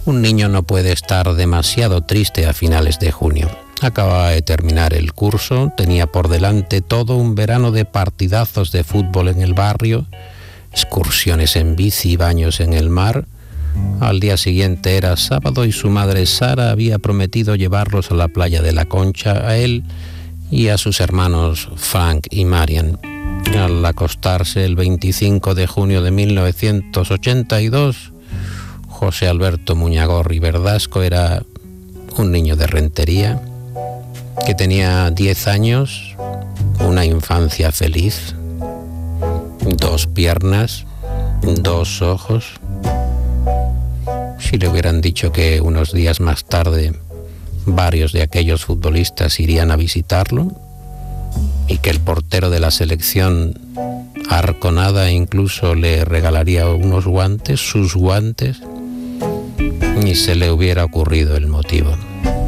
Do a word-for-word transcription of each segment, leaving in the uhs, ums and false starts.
Un niño no puede estar demasiado triste a finales de junio. Acababa de terminar el curso, tenía por delante todo un verano de partidazos de fútbol en el barrio, excursiones en bici y baños en el mar. Al día siguiente era sábado y su madre Sara había prometido llevarlos a la playa de la Concha, a él y a sus hermanos Frank y Marian. Al acostarse el veinticinco de junio de mil novecientos ochenta y dos, José Alberto Muñagorri Verdasco era un niño de Rentería que tenía diez años, una infancia feliz, dos piernas, dos ojos. Si le hubieran dicho que unos días más tarde varios de aquellos futbolistas irían a visitarlo y que el portero de la selección Arconada incluso le regalaría unos guantes, sus guantes, ni se le hubiera ocurrido el motivo.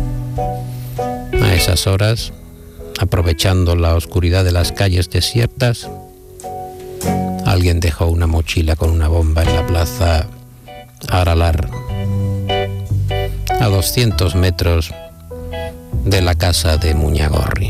A esas horas, aprovechando la oscuridad de las calles desiertas, alguien dejó una mochila con una bomba en la plaza Aralar, a doscientos metros de la casa de Muñagorri.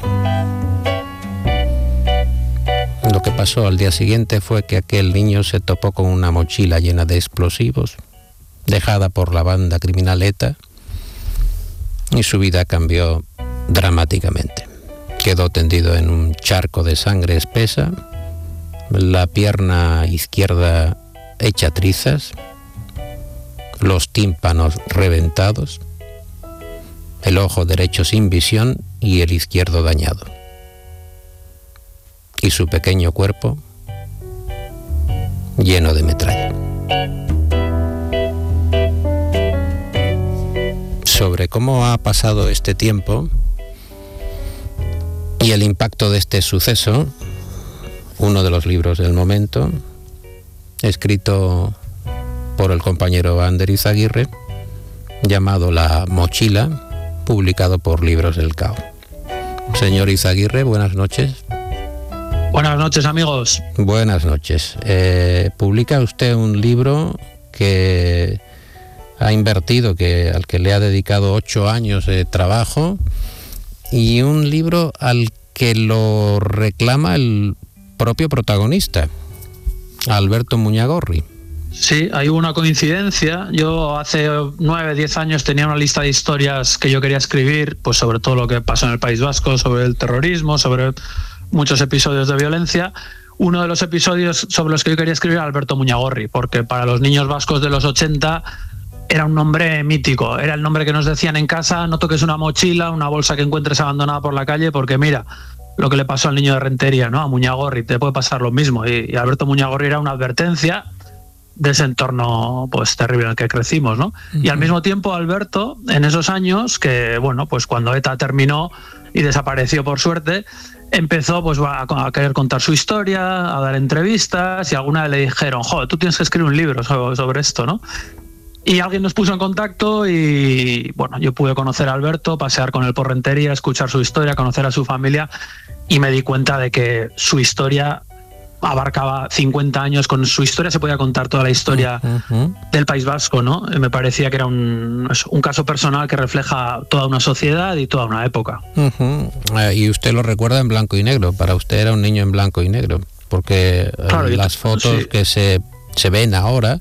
Lo que pasó al día siguiente fue que aquel niño se topó con una mochila llena de explosivos, dejada por la banda criminal ETA, y su vida cambió dramáticamente. Quedó tendido en un charco de sangre espesa, la pierna izquierda hecha trizas, los tímpanos reventados, el ojo derecho sin visión y el izquierdo dañado. Y su pequeño cuerpo lleno de metralla. Sobre cómo ha pasado este tiempo y el impacto de este suceso, uno de los libros del momento, escrito por el compañero Ander Izaguirre, llamado La Mochila, publicado por Libros del Cao. Señor Izaguirre, buenas noches. Buenas noches, amigos. Buenas noches. Eh, publica usted un libro que ha invertido, que al que le ha dedicado ocho años de trabajo, y un libro al que lo reclama el propio protagonista, Alberto Muñagorri. Sí, hay una coincidencia. Yo hace nueve, diez años tenía una lista de historias que yo quería escribir, pues sobre todo lo que pasó en el País Vasco, sobre el terrorismo, sobre muchos episodios de violencia. Uno de los episodios sobre los que yo quería escribir era Alberto Muñagorri, porque para los niños vascos de los ochenta era un nombre mítico, era el nombre que nos decían en casa: no toques una mochila, una bolsa que encuentres abandonada por la calle, porque mira lo que le pasó al niño de Rentería, ¿no? A Muñagorri, te puede pasar lo mismo. Y, y Alberto Muñagorri era una advertencia de ese entorno pues terrible en el que crecimos, ¿no? Uh-huh. Y al mismo tiempo Alberto, en esos años que, bueno, pues cuando ETA terminó y desapareció por suerte, empezó pues a, a querer contar su historia, a dar entrevistas, y alguna vez le dijeron: joder, tú tienes que escribir un libro sobre, sobre esto, ¿no? Y alguien nos puso en contacto y, bueno, yo pude conocer a Alberto, pasear con él por Rentería, escuchar su historia, conocer a su familia, y me di cuenta de que su historia abarcaba cincuenta años. Con su historia se podía contar toda la historia uh-huh. del País Vasco, ¿no? Me parecía que era un, un caso personal que refleja toda una sociedad y toda una época. Uh-huh. Y usted lo recuerda en blanco y negro. Para usted era un niño en blanco y negro, porque claro, las yo, fotos sí. que se, se ven ahora,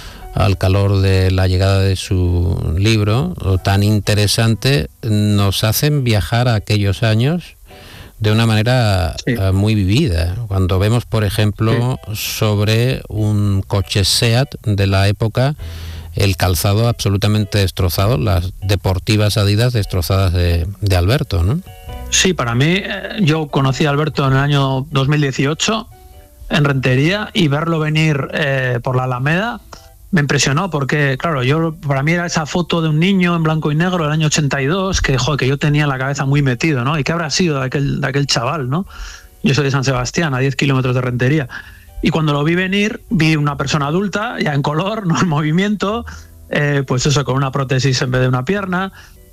al calor de la llegada de su libro tan interesante, nos hacen viajar a aquellos años de una manera sí. uh, muy vivida. Cuando vemos, por ejemplo, sí. sobre un coche SEAT de la época, el calzado absolutamente destrozado, las deportivas Adidas destrozadas de, de Alberto, ¿no? Sí, para mí, eh, yo conocí a Alberto en el año dos mil dieciocho en Rentería, y verlo venir eh, por la Alameda me impresionó, porque claro, yo para mí era esa foto de un niño en blanco y negro del año ochenta y dos que, joder, que yo tenía en la cabeza muy metido, ¿no? ¿Y qué habrá sido de aquel, de aquel chaval, ¿no? Yo soy de San Sebastián, a diez kilómetros de Rentería, y cuando lo vi venir, vi una persona adulta, ya en color, no en movimiento, eh, pues eso, con una prótesis en vez de una pierna,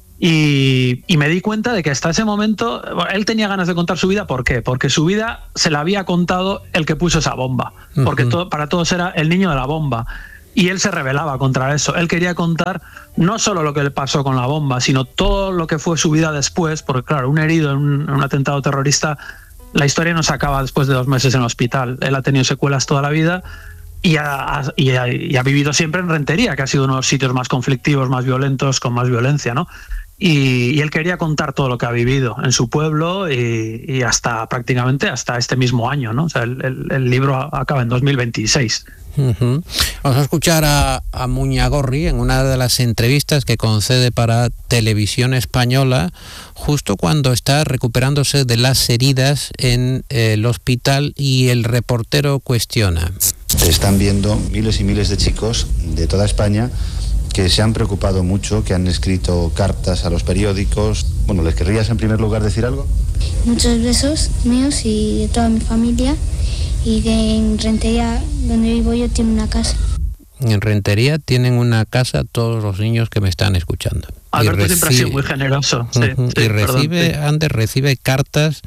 y, y me di cuenta de que hasta ese momento bueno, él tenía ganas de contar su vida. ¿Por qué? Porque su vida se la había contado el que puso esa bomba, porque uh-huh. todo, para todos era el niño de la bomba. Y él se rebelaba contra eso. Él quería contar no solo lo que le pasó con la bomba, sino todo lo que fue su vida después, porque claro, un herido en un, en un atentado terrorista, la historia no se acaba después de dos meses en el hospital. Él ha tenido secuelas toda la vida y ha, y ha, y ha vivido siempre en Rentería, que ha sido uno de los sitios más conflictivos, más violentos, con más violencia, ¿no? Y, y él quería contar todo lo que ha vivido en su pueblo y, y hasta prácticamente hasta este mismo año, ¿no? O sea, el, el, el libro acaba en dos mil veintiséis. Uh-huh. Vamos a escuchar a, a Muñagorri en una de las entrevistas que concede para Televisión Española, justo cuando está recuperándose de las heridas en eh, el hospital, y el reportero cuestiona. Se están viendo miles y miles de chicos de toda España que se han preocupado mucho, que han escrito cartas a los periódicos. Bueno, ¿les querrías en primer lugar decir algo? Muchos besos míos y de toda mi familia, y que en Rentería, donde vivo yo, tiene una casa. En Rentería tienen una casa todos los niños que me están escuchando. Alberto recibe, siempre ha sido muy generoso. Sí, uh-huh, sí, y recibe, perdón, sí. Ander recibe cartas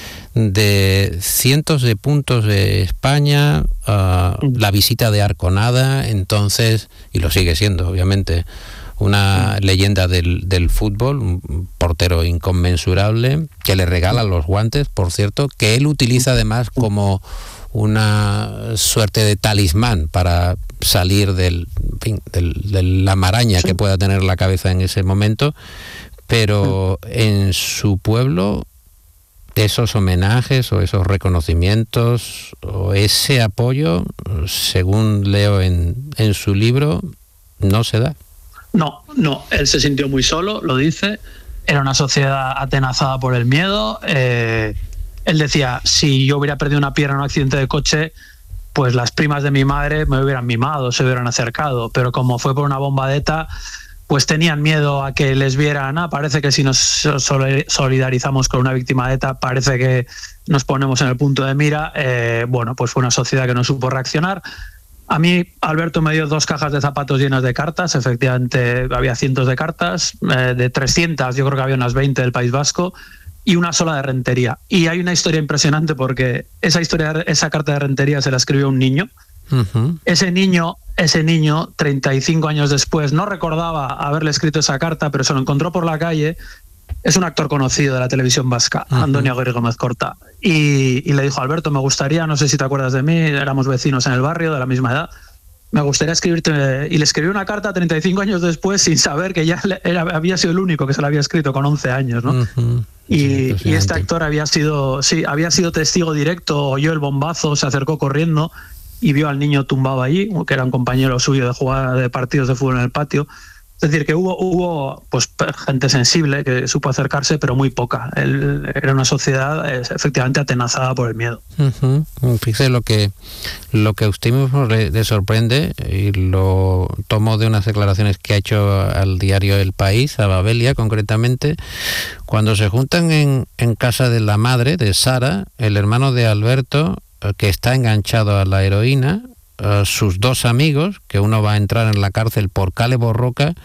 de cientos de puntos de España, uh, la visita de Arconada, entonces, y lo sigue siendo, obviamente, una leyenda del, del fútbol, un portero inconmensurable, que le regala los guantes, por cierto, que él utiliza además como una suerte de talismán para salir del, en fin, del, de la maraña sí. que pueda tener la cabeza en ese momento, pero en su pueblo esos homenajes o esos reconocimientos o ese apoyo, según leo en, en su libro, no se da. No, no, él se sintió muy solo, lo dice, era una sociedad atenazada por el miedo. Eh, él decía, si yo hubiera perdido una pierna en un accidente de coche, pues las primas de mi madre me hubieran mimado, se hubieran acercado, pero como fue por una bomba de ETA, pues tenían miedo a que les vieran. Ah, parece que si nos solidarizamos con una víctima de ETA, parece que nos ponemos en el punto de mira. Eh, bueno, pues fue una sociedad que no supo reaccionar. A mí, Alberto me dio dos cajas de zapatos llenas de cartas. Efectivamente, había cientos de cartas. Eh, de trescientas, yo creo que había unas veinte del País Vasco, y una sola de Rentería. Y hay una historia impresionante porque esa, historia, esa carta de Rentería se la escribió un niño. Uh-huh. Ese niño, ese niño, treinta y cinco años después, no recordaba haberle escrito esa carta, pero se lo encontró por la calle. Es un actor conocido de la televisión vasca, uh-huh. Antonio Aguirre Gómez Corta. Y, y le dijo, Alberto, me gustaría, no sé si te acuerdas de mí, éramos vecinos en el barrio, de la misma edad, me gustaría escribirte. Y le escribió una carta treinta y cinco años después, sin saber que ya era, había sido el único que se la había escrito con once años, ¿no? Uh-huh. Y, sí, y este actor había sido, sí, había sido testigo directo, oyó el bombazo, se acercó corriendo y vio al niño tumbado allí, que era un compañero suyo de jugar de partidos de fútbol en el patio. Es decir, que hubo, hubo pues, gente sensible que supo acercarse, pero muy poca. Él, era una sociedad efectivamente atenazada por el miedo. Uh-huh. Fíjese lo que, lo que a usted mismo le, le sorprende, y lo tomo de unas declaraciones que ha hecho al diario El País, a Babelia concretamente, cuando se juntan en, en casa de la madre de Sara, el hermano de Alberto, que está enganchado a la heroína, uh, sus dos amigos, que uno va a entrar en la cárcel por Kale Borroka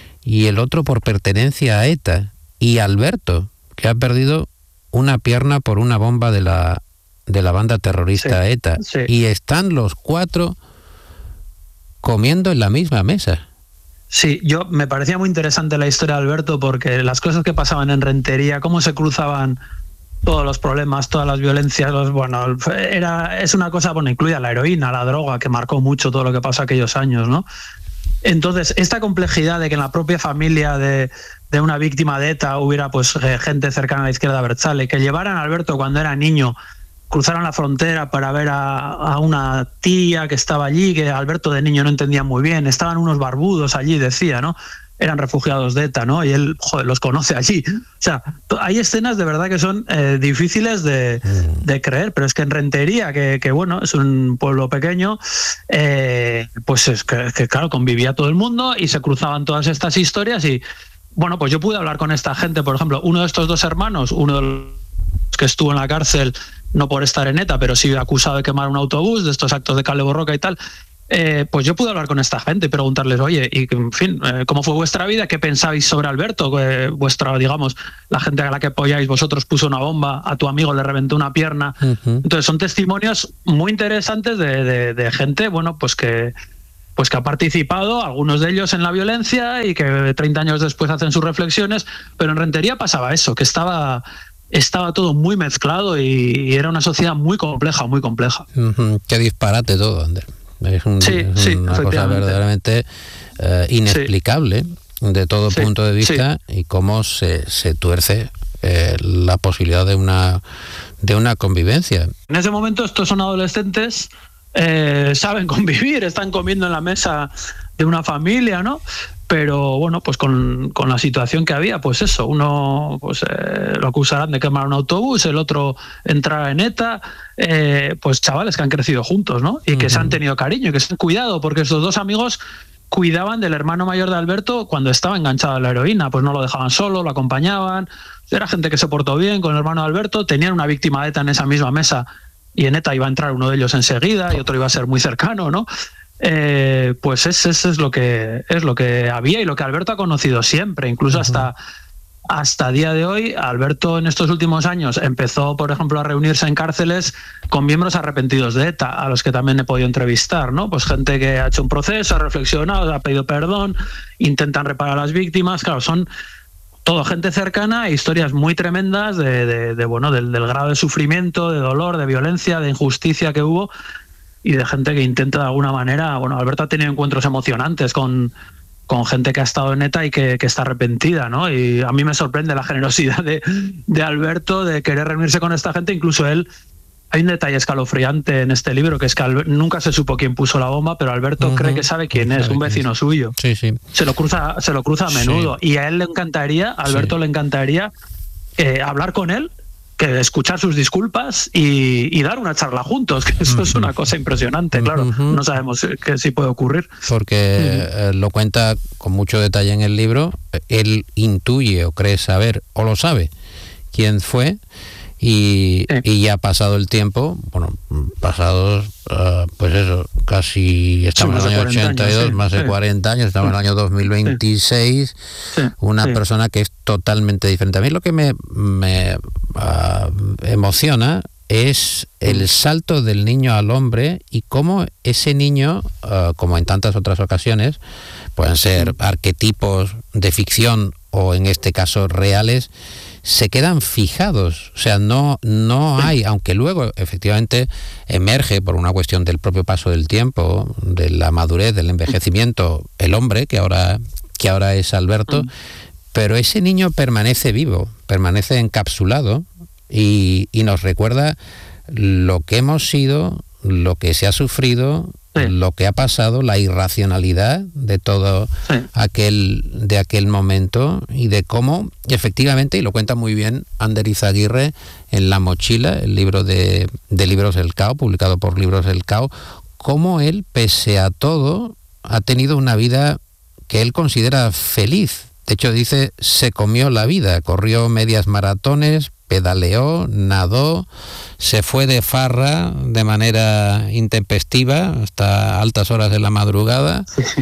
y el otro por pertenencia a ETA, y Alberto, que ha perdido una pierna por una bomba de la, de la banda terrorista sí, ETA, sí. Y están los cuatro comiendo en la misma mesa. Sí, yo me parecía muy interesante la historia de Alberto, porque las cosas que pasaban en Rentería, cómo se cruzaban todos los problemas, todas las violencias, los, bueno, era, es una cosa, bueno, incluida la heroína, la droga, que marcó mucho todo lo que pasó aquellos años, ¿no? Entonces, esta complejidad de que en la propia familia de, de una víctima de ETA hubiera pues gente cercana a la izquierda abertzale, que llevaran a Alberto cuando era niño, cruzaron la frontera para ver a, a una tía que estaba allí, que Alberto de niño no entendía muy bien, estaban unos barbudos allí, decía, ¿no? Eran refugiados de ETA, ¿no? Y él, joder, los conoce allí. O sea, hay escenas de verdad que son eh, difíciles de, de creer, pero es que en Rentería, que, que bueno, es un pueblo pequeño, eh, pues es que, que claro, convivía todo el mundo y se cruzaban todas estas historias y, bueno, pues yo pude hablar con esta gente, por ejemplo, uno de estos dos hermanos, uno de los que estuvo en la cárcel, no por estar en ETA, pero sí acusado de quemar un autobús, de estos actos de Kale Borroka y tal. Eh, pues yo pude hablar con esta gente y preguntarles, oye, y en fin, eh, ¿cómo fue vuestra vida? ¿Qué pensáis sobre Alberto? Eh, vuestra, digamos, la gente a la que apoyáis vosotros puso una bomba, a tu amigo le reventó una pierna. Uh-huh. Entonces son testimonios muy interesantes de, de, de gente, bueno, pues que, pues que ha participado, algunos de ellos en la violencia, y que treinta años después hacen sus reflexiones, pero en Rentería pasaba eso, que estaba, estaba todo muy mezclado y, y era una sociedad muy compleja, muy compleja. Uh-huh. Qué disparate todo, Ander. Es, un, sí, es sí, una cosa verdaderamente uh, inexplicable sí. de todo sí, punto de vista sí. y cómo se, se tuerce eh, la posibilidad de una, de una convivencia. En ese momento estos son adolescentes, eh, saben convivir, están comiendo en la mesa de una familia, ¿no? Pero bueno, pues con, con la situación que había, pues eso, uno pues eh, lo acusarán de quemar un autobús, el otro entrar en ETA, eh, pues chavales que han crecido juntos, ¿no? Y que uh-huh. se han tenido cariño, que se han cuidado, porque estos dos amigos cuidaban del hermano mayor de Alberto cuando estaba enganchado a la heroína, pues no lo dejaban solo, lo acompañaban, era gente que se portó bien con el hermano de Alberto, tenían una víctima de ETA en esa misma mesa, y en ETA iba a entrar uno de ellos enseguida y otro iba a ser muy cercano, ¿no? Eh, pues eso es, es lo que es lo que había y lo que Alberto ha conocido siempre, incluso uh-huh. hasta hasta día de hoy. Alberto en estos últimos años empezó, por ejemplo, a reunirse en cárceles con miembros arrepentidos de ETA, a los que también he podido entrevistar, ¿no? Pues gente que ha hecho un proceso, ha reflexionado, ha pedido perdón, intentan reparar a las víctimas. Claro, son todo gente cercana e historias muy tremendas de, de, de bueno, del, del grado de sufrimiento, de dolor, de violencia, de injusticia que hubo, y de gente que intenta de alguna manera. Bueno, Alberto ha tenido encuentros emocionantes con, con gente que ha estado en ETA y que, que está arrepentida, ¿no? Y a mí me sorprende la generosidad de, de Alberto de querer reunirse con esta gente. Incluso él, hay un detalle escalofriante en este libro, que es que Albert, nunca se supo quién puso la bomba, pero Alberto uh-huh. cree que sabe quién es, un vecino es. suyo. Sí, sí. Se lo cruza, se lo cruza a menudo. Sí. Y a él le encantaría, a Alberto sí. le encantaría eh, hablar con él, que escuchar sus disculpas y, y dar una charla juntos, que eso uh-huh. es una cosa impresionante, claro. Uh-huh. No sabemos qué sí puede ocurrir. Porque uh-huh. eh, lo cuenta con mucho detalle en el libro. Él intuye o cree saber, o lo sabe, quién fue, y, sí. y ya ha pasado el tiempo, bueno, pasados, uh, pues eso, casi estamos sí, en el año ochenta y dos, años, sí. más de sí. cuarenta años, estamos sí. en el año dos mil veintiséis, sí. una sí. persona que es totalmente diferente. A mí lo que me, me uh, emociona es el salto del niño al hombre, y cómo ese niño, uh, como en tantas otras ocasiones, pueden ser sí. arquetipos de ficción o en este caso reales, se quedan fijados. O sea, no, no hay, aunque luego efectivamente emerge por una cuestión del propio paso del tiempo, de la madurez, del envejecimiento, el hombre que ahora, que ahora es Alberto, mm. pero ese niño permanece vivo, permanece encapsulado y, y nos recuerda lo que hemos sido, lo que se ha sufrido, sí. lo que ha pasado, la irracionalidad de todo sí. aquel de aquel momento, y de cómo efectivamente, y lo cuenta muy bien Ander Izaguirre en La mochila, el libro de, de Libros del Cao, publicado por Libros del Cao, cómo él, pese a todo, ha tenido una vida que él considera feliz. De hecho, dice, se comió la vida, corrió medias maratones, pedaleó, nadó, se fue de farra de manera intempestiva hasta altas horas de la madrugada,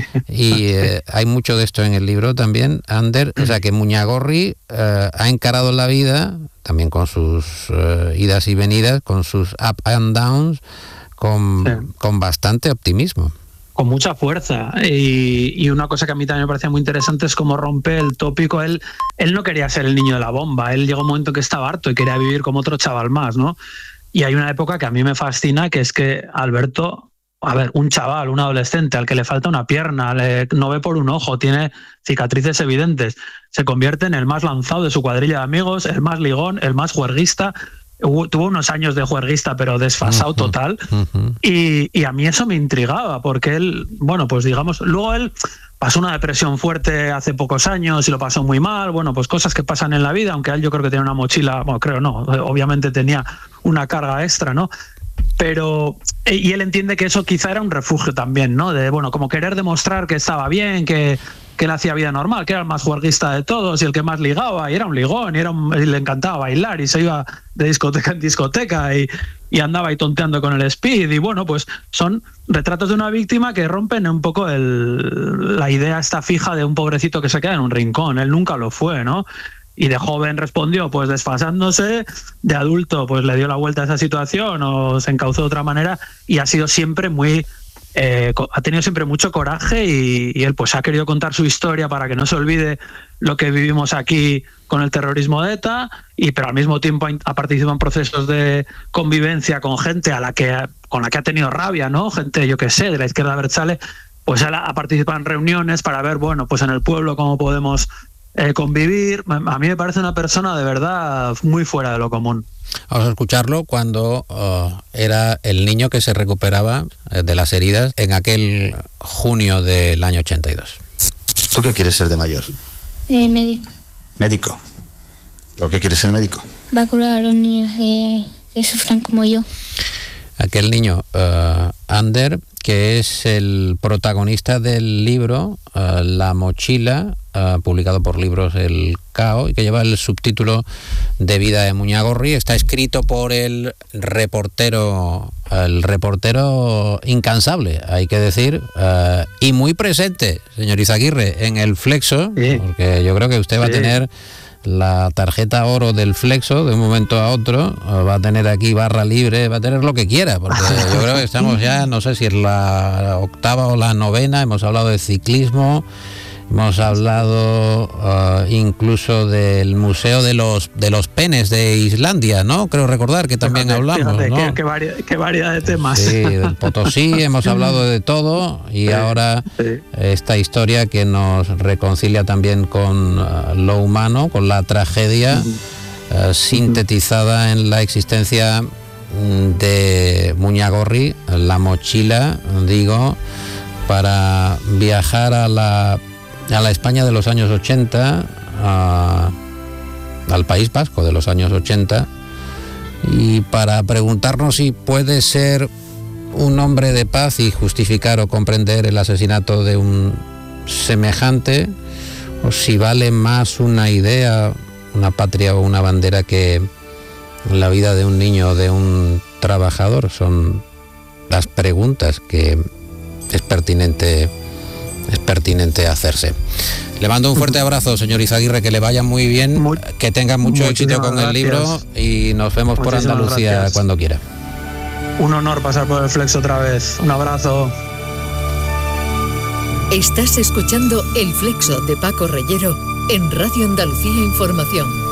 y eh, hay mucho de esto en el libro también, Ander. O sea que Muñagorri eh, ha encarado la vida también con sus eh, idas y venidas, con sus up and downs, con, sí. con bastante optimismo. Con mucha fuerza, y, y una cosa que a mí también me parecía muy interesante es cómo rompe el tópico. Él, él no quería ser el niño de la bomba, él llegó un momento que estaba harto y quería vivir como otro chaval más, ¿no? Y hay una época que a mí me fascina, que es que Alberto, a ver, un chaval, un adolescente al que le falta una pierna, le, no ve por un ojo, tiene cicatrices evidentes, se convierte en el más lanzado de su cuadrilla de amigos, el más ligón, el más juerguista. Tuvo unos años de juerguista, pero desfasado uh-huh, total. Uh-huh. Y, y a mí eso me intrigaba, porque él, bueno, pues digamos, luego él pasó una depresión fuerte hace pocos años y lo pasó muy mal. Bueno, pues cosas que pasan en la vida, aunque él yo creo que tenía una mochila, bueno, creo no, obviamente tenía una carga extra, ¿no? Pero, y él entiende que eso quizá era un refugio también, ¿no? De, bueno, como querer demostrar que estaba bien, que, que él hacía vida normal, que era el más juerguista de todos y el que más ligaba, y era un ligón, y, era un, y le encantaba bailar, y se iba de discoteca en discoteca, y, y andaba ahí tonteando con el speed. Y bueno, pues son retratos de una víctima que rompen un poco el, la idea esta fija de un pobrecito que se queda en un rincón. Él nunca lo fue, ¿no? Y de joven respondió pues desfasándose, de adulto pues le dio la vuelta a esa situación o se encauzó de otra manera, y ha sido siempre muy eh, ha tenido siempre mucho coraje y, y él pues ha querido contar su historia para que no se olvide lo que vivimos aquí con el terrorismo de ETA, y pero al mismo tiempo ha participado en procesos de convivencia con gente a la que con la que ha tenido rabia, ¿no? Gente, yo qué sé, de la izquierda abertzale, pues él ha participado en reuniones para ver, bueno, pues en el pueblo cómo podemos eh, convivir. A mí me parece una persona de verdad muy fuera de lo común. Vamos a escucharlo cuando uh, era el niño que se recuperaba de las heridas en aquel junio del año ochenta y dos. ¿Tú qué quieres ser de mayor? Eh, médico. Médico. ¿Por qué quieres ser médico? Va a curar a los niños que, que sufran como yo. Aquel niño, uh, Ander, que es el protagonista del libro uh, La mochila, uh, publicado por Libros El Cao, y que lleva el subtítulo de Vida de Muñagorri. Está escrito por el reportero, el reportero incansable, hay que decir, uh, y muy presente, señor Izaguirre, en el Flexo, sí. Porque yo creo que usted va sí. a tener la tarjeta oro del Flexo de un momento a otro, va a tener aquí barra libre, va a tener lo que quiera, porque yo creo que estamos ya, no sé si es la octava o la novena, hemos hablado de ciclismo, hemos hablado uh, incluso del Museo de los de los Penes de Islandia, ¿no? Creo recordar que también fíjate, hablamos, fíjate, ¿no? Qué, qué, variedad, qué variedad de temas. Sí, del Potosí, hemos hablado de todo, y sí, ahora sí. esta historia que nos reconcilia también con uh, lo humano, con la tragedia uh, uh, sintetizada en la existencia de Muñagorri, la mochila, digo, para viajar a la a la España de los años ochenta, a, al País Vasco de los años ochenta, y para preguntarnos si puede ser un hombre de paz y justificar o comprender el asesinato de un semejante, o si vale más una idea, una patria o una bandera que la vida de un niño o de un trabajador. Son las preguntas que es pertinente es pertinente hacerse. Le mando un fuerte abrazo, señor Izaguirre, que le vaya muy bien, muy, que tenga mucho éxito con gracias. el libro, y nos vemos Muchísimas por Andalucía gracias. cuando quiera. Un honor pasar por el Flexo otra vez. Un abrazo. Estás escuchando El Flexo de Paco Reyero en Radio Andalucía Información.